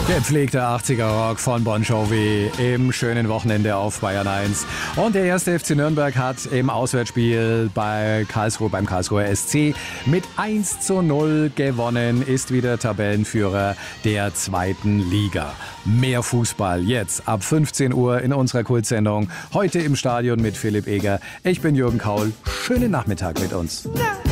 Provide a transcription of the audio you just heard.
Gepflegter 80er-Rock von Bon Jovi im schönen Wochenende auf Bayern 1. Und der erste FC Nürnberg hat im Auswärtsspiel beim Karlsruher SC mit 1:0 gewonnen, ist wieder Tabellenführer der zweiten Liga. Mehr Fußball jetzt ab 15 Uhr in unserer Kultsendung. Heute im Stadion mit Philipp Eger. Ich bin Jürgen Kaul. Schönen Nachmittag mit uns. Ja.